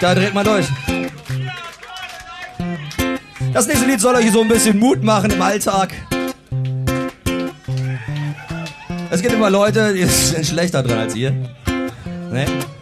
Da dreht man durch. Das nächste Lied soll euch so ein bisschen Mut machen im Alltag. Es gibt immer Leute, die sind schlechter dran als ihr. Ne?